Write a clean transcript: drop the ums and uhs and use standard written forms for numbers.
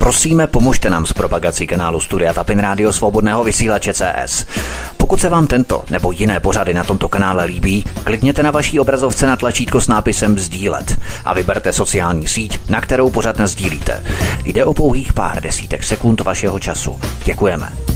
Prosíme, pomožte nám s propagací kanálu Studia Tapin Rádio Svobodného vysílače CS. Pokud se vám tento nebo jiné pořady na tomto kanále líbí, klikněte na vaší obrazovce na tlačítko s nápisem sdílet a vyberte sociální síť, na kterou pořad nasdílíte. Jde o pouhých pár desítek sekund vašeho času. Děkujeme.